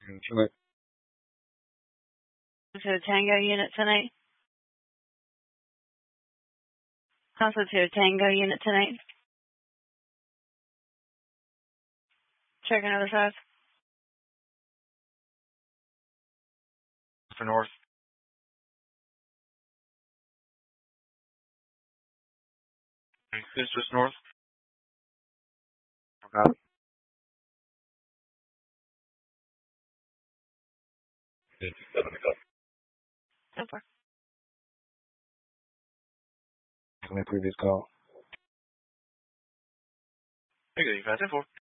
Tonight. To the Tango unit tonight. Also to a Tango unit tonight. Check another 5. For north. This is north. Okay. So far. My previous call. Okay, you guys in for.